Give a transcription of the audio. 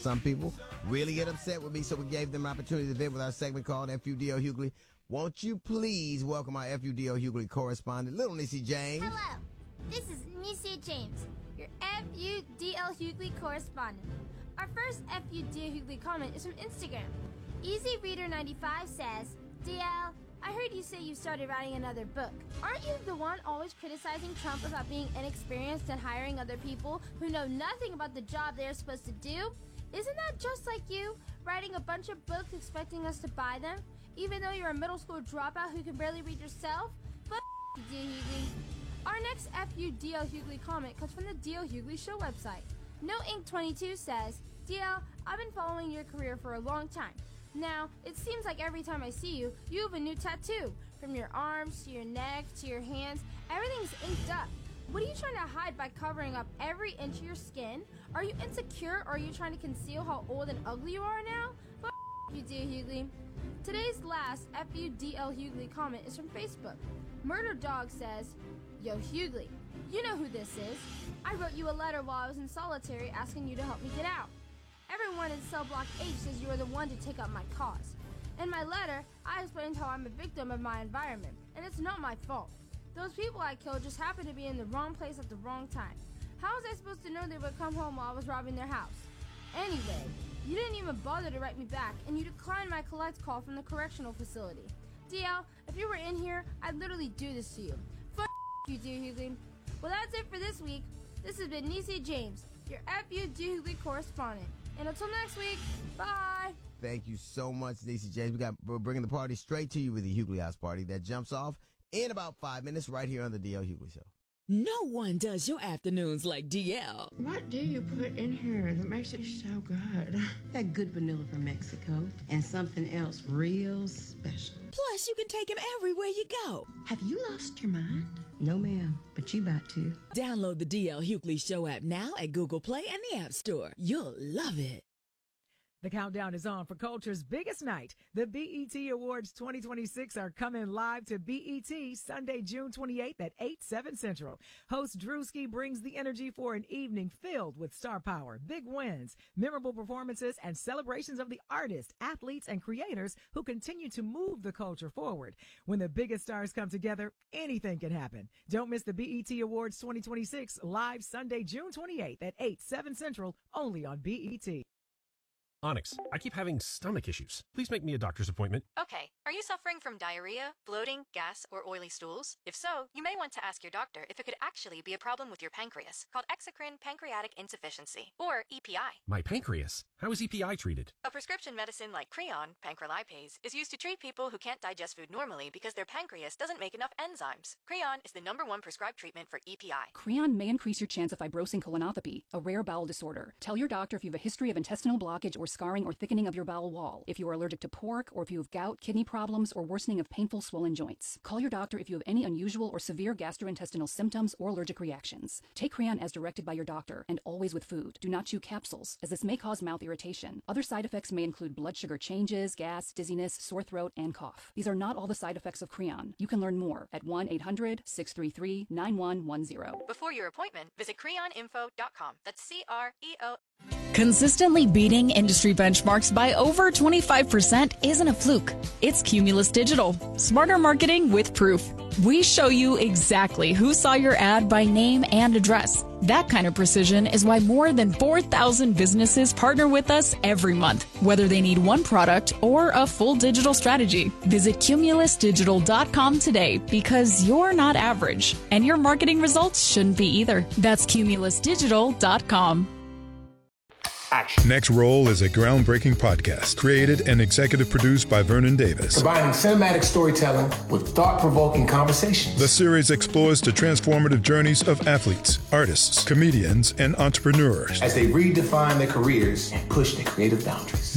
some people really get upset with me, so we gave them an opportunity to vent with our segment called FUDO Hughley. Won't you please welcome our FUDO Hughley correspondent, Little Niecy James. Hello, this is Niecy James, your FUDL Hughley correspondent. Our first FUDL Hughley comment is from Instagram. EasyReader95 says, DL, I heard you say you started writing another book. Aren't you the one always criticizing Trump about being inexperienced and hiring other people who know nothing about the job they're supposed to do? Isn't that just like you, writing a bunch of books expecting us to buy them, even though you're a middle school dropout who can barely read yourself? But you, Hughley. Our next FUDL Hughley comment comes from the DL Hughley Show website. NoInk22 says, DL, I've been following your career for a long time. Now, it seems like every time I see you, you have a new tattoo. From your arms, to your neck, to your hands, everything's inked up. What are you trying to hide by covering up every inch of your skin? Are you insecure, or are you trying to conceal how old and ugly you are now? But you do, Hughley. Today's last FUDL Hughley comment is from Facebook. Murder Dog says, Yo, Hughley, you know who this is. I wrote you a letter while I was in solitary asking you to help me get out. Everyone in cell block H says you are the one to take up my cause. In my letter, I explained how I'm a victim of my environment, and it's not my fault. Those people I killed just happened to be in the wrong place at the wrong time. How was I supposed to know they would come home while I was robbing their house? Anyway, you didn't even bother to write me back, and you declined my collect call from the correctional facility. DL, if you were in here, I'd literally do this to you. F*** you do, Hughley. Well, that's it for this week. This has been Niecy James, your FUD Hughley correspondent. And until next week, bye. Thank you so much, Niecy James. We're bringing the party straight to you with the Hughley House Party that jumps off in about 5 minutes right here on the DL Hughley Show. No one does your afternoons like DL. What do you put in here that makes it so good? That good vanilla from Mexico and something else real special. Plus, you can take him everywhere you go. Have you lost your mind? No, ma'am, but you about to. Download the DL Hughley Show app now at Google Play and the App Store. You'll love it. The countdown is on for culture's biggest night. The BET Awards 2026 are coming live to BET Sunday, June 28th at 8/7 Central. Host Drewski brings the energy for an evening filled with star power, big wins, memorable performances, and celebrations of the artists, athletes, and creators who continue to move the culture forward. When the biggest stars come together, anything can happen. Don't miss the BET Awards 2026 live Sunday, June 28th at 8/7 Central, only on BET. Onyx, I keep having stomach issues. Please make me a doctor's appointment. Okay, are you suffering from diarrhea, bloating, gas, or oily stools? If so, you may want to ask your doctor if it could actually be a problem with your pancreas, called exocrine pancreatic insufficiency, or EPI. My pancreas? How is EPI treated? A prescription medicine like Creon, pancrelipase, is used to treat people who can't digest food normally because their pancreas doesn't make enough enzymes. Creon is the #1 prescribed treatment for EPI. Creon may increase your chance of fibrosing colonopathy, a rare bowel disorder. Tell your doctor if you have a history of intestinal blockage or scarring or thickening of your bowel wall, if you are allergic to pork, or if you have gout, kidney problems, or worsening of painful swollen joints. Call your doctor if you have any unusual or severe gastrointestinal symptoms or allergic reactions. Take Creon as directed by your doctor, and always with food. Do not chew capsules, as this may cause mouth irritation. Other side effects may include blood sugar changes, gas, dizziness, sore throat, and cough. These are not all the side effects of Creon. You can learn more at 1-800-633-9110. Before your appointment, visit creoninfo.com. That's CREO. Consistently beating industry benchmarks by over 25% isn't a fluke. It's Cumulus Digital. Smarter marketing with proof. We show you exactly who saw your ad by name and address. That kind of precision is why more than 4,000 businesses partner with us every month, whether they need one product or a full digital strategy. Visit cumulusdigital.com today, because you're not average, and your marketing results shouldn't be either. That's cumulusdigital.com. Action. Next Roll is a groundbreaking podcast created and executive produced by Vernon Davis. Combining cinematic storytelling with thought-provoking conversations. The series explores the transformative journeys of athletes, artists, comedians, and entrepreneurs as they redefine their careers and push their creative boundaries.